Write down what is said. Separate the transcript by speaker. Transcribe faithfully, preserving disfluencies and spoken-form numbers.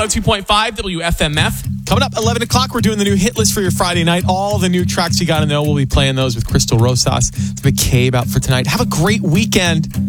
Speaker 1: oh two point five W F M F.
Speaker 2: Coming up eleven o'clock, we're doing the new hit list for your Friday night. All the new tracks you got to know. We'll be playing those with Crystal Rosas. It's McCabe out for tonight. Have a great weekend.